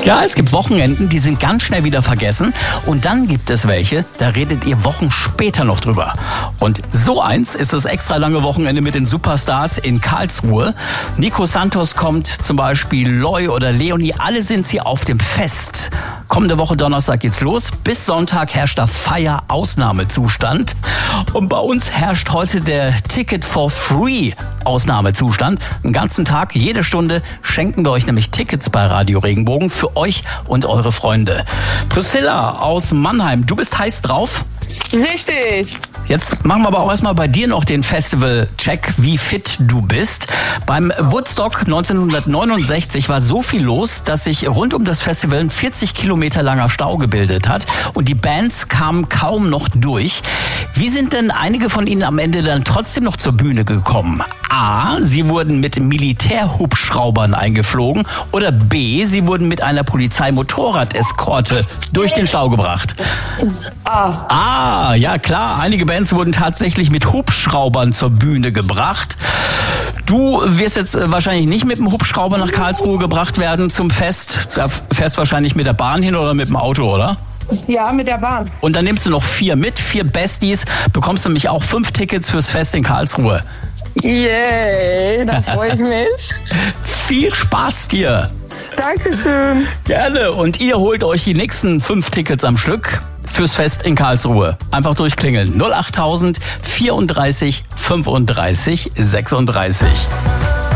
Ja, es gibt Wochenenden, die sind ganz schnell wieder vergessen. Und dann gibt es welche, da redet ihr Wochen später noch drüber. Und so eins ist das extra lange Wochenende mit den Superstars in Karlsruhe. Nico Santos kommt zum Beispiel, Loy oder Leonie, alle sind sie auf dem Fest. Kommende Woche Donnerstag geht's los. Bis Sonntag herrscht da Feier-Ausnahmezustand. Und bei uns herrscht heute der Ticket for Free Ausnahmezustand. Den ganzen Tag, jede Stunde schenken wir euch nämlich Tickets bei Radio Regenbogen für euch und eure Freunde. Priscilla aus Mannheim, du bist heiß drauf? Richtig. Jetzt machen wir aber auch erstmal bei dir noch den Festival-Check, wie fit du bist. Beim Woodstock 1969 war so viel los, dass sich rund um das Festival ein 40 Kilometer langer Stau gebildet hat und die Bands kamen kaum noch durch. Wie sind denn einige von ihnen am Ende dann trotzdem noch zur Bühne gekommen? A, sie wurden mit Militärhubschraubern eingeflogen oder B, sie wurden mit einer Polizeimotorrad-Eskorte durch den Stau gebracht. Ja klar, einige Bands wurden tatsächlich mit Hubschraubern zur Bühne gebracht. Du wirst jetzt wahrscheinlich nicht mit dem Hubschrauber nach Karlsruhe gebracht werden zum Fest. Da fährst wahrscheinlich mit der Bahn hin oder mit dem Auto, oder? Ja, mit der Bahn. Und dann nimmst du noch 4 mit, 4 Besties, bekommst nämlich auch 5 Tickets fürs Fest in Karlsruhe. Yay, da freue ich mich. Viel Spaß dir. Dankeschön. Gerne. Und ihr holt euch die nächsten 5 Tickets am Stück fürs Fest in Karlsruhe. Einfach durchklingeln. 08000 34 35 36.